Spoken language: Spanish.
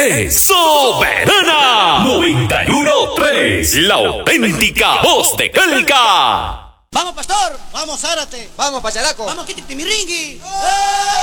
es Soberana 91.3, la auténtica voz de Calca. Vamos, pastor. Vamos, Zárate. Vamos, Pacharaco. Vamos, Kitty Miringui.